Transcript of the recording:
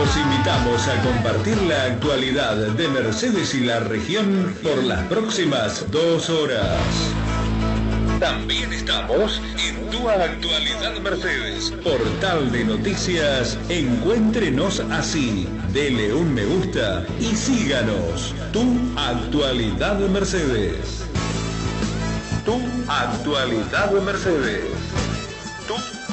Los invitamos a compartir la actualidad de Mercedes y la región por las próximas 2 horas. También estamos en Tu Actualidad Mercedes, portal de noticias. Encuéntrenos así, dele un me gusta y síganos. Tu Actualidad Mercedes. Tu Actualidad Mercedes. Tu